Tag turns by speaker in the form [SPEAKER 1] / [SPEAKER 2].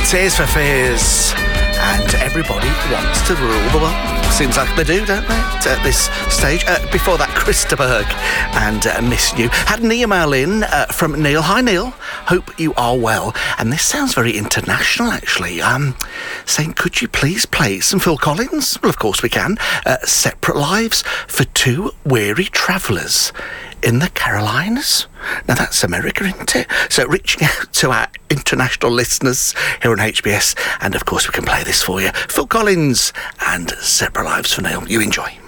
[SPEAKER 1] Tears for Fears. And everybody wants to rule the world. Seems like they do, don't they, at this stage? Before that, Krista Berg and Miss You. Had an email in from Neil. Hi, Neil. Hope you are well. And this sounds very international, actually. Saying, could you please play some Phil Collins? Well, of course we can. Separate Lives for Two Weary Travellers in the Carolinas. Now that's America, isn't it? So reaching out to our international listeners here on HBS, and of course we can play this for you. Phil Collins and Separate Lives for Neil. You enjoy.